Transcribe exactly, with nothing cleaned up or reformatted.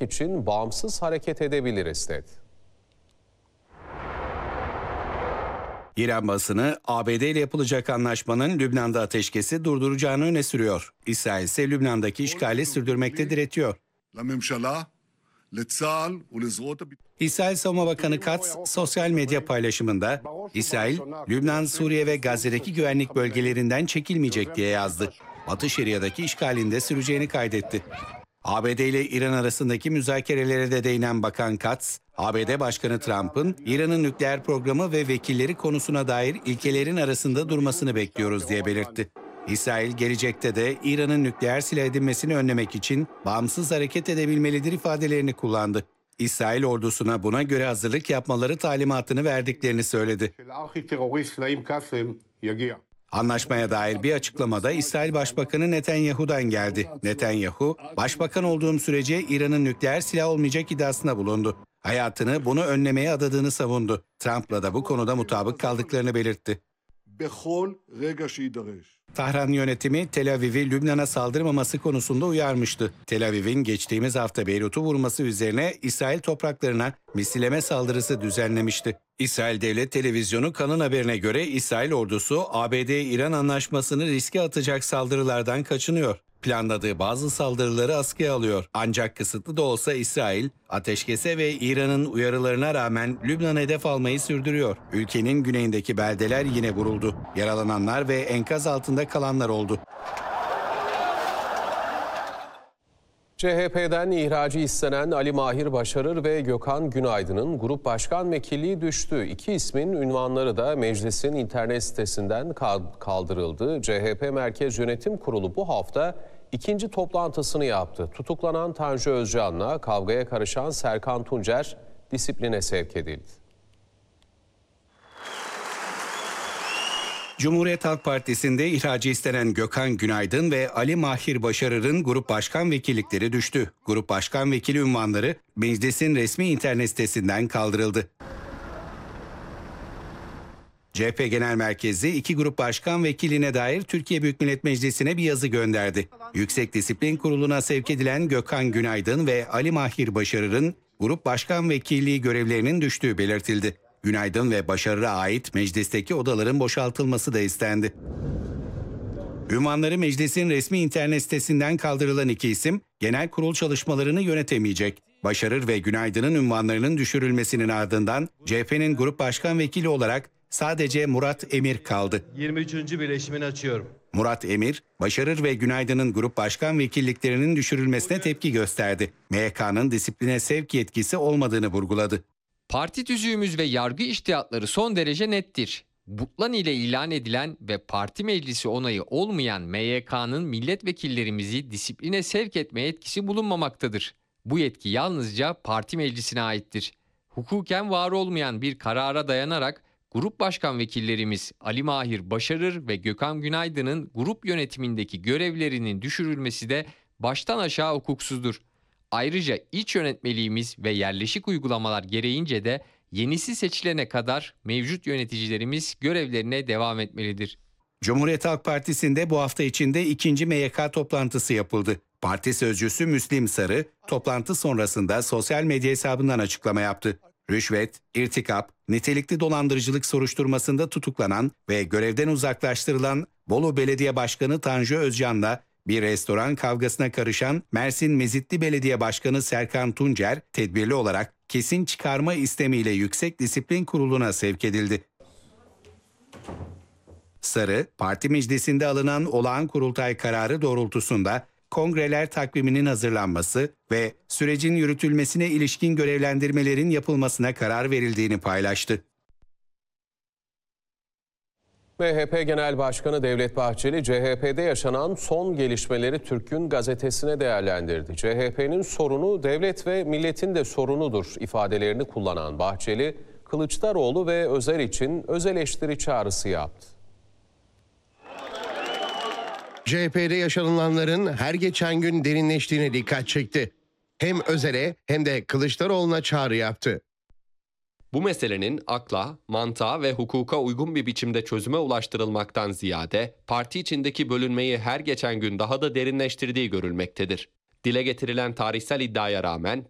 önlemek için bağımsız hareket edebiliriz dedi. İran basını A B D ile yapılacak anlaşmanın Lübnan'da ateşkesi durduracağını öne sürüyor. İsrail ise Lübnan'daki işgali sürdürmekte diretiyor. İsrail Savunma Bakanı Katz sosyal medya paylaşımında İsrail, Lübnan, Suriye ve Gazze'deki güvenlik bölgelerinden çekilmeyecek diye yazdı. Batı Şeria'daki işgalinde süreceğini kaydetti. A B D ile İran arasındaki müzakerelere de değinen Bakan Katz, A B D Başkanı Trump'ın İran'ın nükleer programı ve vekilleri konusuna dair ilkelerin arasında durmasını bekliyoruz diye belirtti. İsrail gelecekte de İran'ın nükleer silah edinmesini önlemek için bağımsız hareket edebilmelidir ifadelerini kullandı. İsrail ordusuna buna göre hazırlık yapmaları talimatını verdiklerini söyledi. Anlaşmaya dair bir açıklamada İsrail Başbakanı Netanyahu'dan geldi. Netanyahu, "Başbakan olduğum sürece İran'ın nükleer silah olmayacak iddiasında bulundu. Hayatını bunu önlemeye adadığını savundu. Trump'la da bu konuda mutabık kaldıklarını belirtti." Tahran yönetimi Tel Aviv'i Lübnan'a saldırmaması konusunda uyarmıştı. Tel Aviv'in geçtiğimiz hafta Beyrut'u vurması üzerine İsrail topraklarına misilleme saldırısı düzenlemişti. İsrail Devlet Televizyonu Kan'ın haberine göre İsrail ordusu A B D-İran anlaşmasını riske atacak saldırılardan kaçınıyor. Planladığı bazı saldırıları askıya alıyor. Ancak kısıtlı da olsa İsrail, ateşkese ve İran'ın uyarılarına rağmen Lübnan'ı hedef almayı sürdürüyor. Ülkenin güneyindeki beldeler yine vuruldu. Yaralananlar ve enkaz altında kalanlar oldu. C H P'den ihracı istenen Ali Mahir Başarır ve Gökhan Günaydın'ın grup başkan vekilliği düştü. İki ismin ünvanları da meclisin internet sitesinden kaldırıldı. C H P Merkez Yönetim Kurulu bu hafta ikinci toplantısını yaptı. Tutuklanan Tanju Özcan'la kavgaya karışan Serkan Tuncer disipline sevk edildi. Cumhuriyet Halk Partisi'nde ihracı istenen Gökhan Günaydın ve Ali Mahir Başarır'ın grup başkan vekillikleri düştü. Grup başkan vekili unvanları meclisin resmi internet sitesinden kaldırıldı. C H P Genel Merkezi iki grup başkan vekiline dair Türkiye Büyük Millet Meclisi'ne bir yazı gönderdi. Yüksek Disiplin Kurulu'na sevk edilen Gökhan Günaydın ve Ali Mahir Başarır'ın grup başkan vekilliği görevlerinin düştüğü belirtildi. Günaydın ve Başarır'a ait meclisteki odaların boşaltılması da istendi. Ünvanları meclisin resmi internet sitesinden kaldırılan iki isim genel kurul çalışmalarını yönetemeyecek. Başarır ve Günaydın'ın ünvanlarının düşürülmesinin ardından C H P'nin grup başkan vekili olarak sadece Murat Emir kaldı. yirmi üçüncü birleşimini açıyorum. Murat Emir, Başarır ve Günaydın'ın grup başkan vekilliklerinin düşürülmesine tepki gösterdi. M Y K'nın disipline sevk yetkisi olmadığını vurguladı. Parti tüzüğümüz ve yargı içtihatları son derece nettir. Butlan ile ilan edilen ve parti meclisi onayı olmayan M Y K'nın milletvekillerimizi disipline sevk etme yetkisi bulunmamaktadır. Bu yetki yalnızca parti meclisine aittir. Hukuken var olmayan bir karara dayanarak grup başkan vekillerimiz Ali Mahir Başarır ve Gökhan Günaydın'ın grup yönetimindeki görevlerinin düşürülmesi de baştan aşağı hukuksuzdur. Ayrıca iç yönetmeliğimiz ve yerleşik uygulamalar gereğince de yenisi seçilene kadar mevcut yöneticilerimiz görevlerine devam etmelidir. Cumhuriyet Halk Partisi'nde bu hafta içinde ikinci M Y K toplantısı yapıldı. Parti sözcüsü Müslim Sarı, toplantı sonrasında sosyal medya hesabından açıklama yaptı. Rüşvet, irtikap, nitelikli dolandırıcılık soruşturmasında tutuklanan ve görevden uzaklaştırılan Bolu Belediye Başkanı Tanju Özcan'la bir restoran kavgasına karışan Mersin Mezitli Belediye Başkanı Serkan Tuncer, tedbirli olarak kesin çıkarma istemiyle Yüksek Disiplin Kurulu'na sevk edildi. Sarı, parti meclisinde alınan olağan kurultay kararı doğrultusunda kongreler takviminin hazırlanması ve sürecin yürütülmesine ilişkin görevlendirmelerin yapılmasına karar verildiğini paylaştı. M H P Genel Başkanı Devlet Bahçeli, C H P'de yaşanan son gelişmeleri Türk'ün gazetesine değerlendirdi. C H P'nin sorunu devlet ve milletin de sorunudur ifadelerini kullanan Bahçeli, Kılıçdaroğlu ve Özel için öz eleştiri çağrısı yaptı. C H P'de yaşanılanların her geçen gün derinleştiğine dikkat çekti. Hem Özel'e hem de Kılıçdaroğlu'na çağrı yaptı. Bu meselenin akla, mantığa ve hukuka uygun bir biçimde çözüme ulaştırılmaktan ziyade parti içindeki bölünmeyi her geçen gün daha da derinleştirdiği görülmektedir. Dile getirilen tarihsel iddiaya rağmen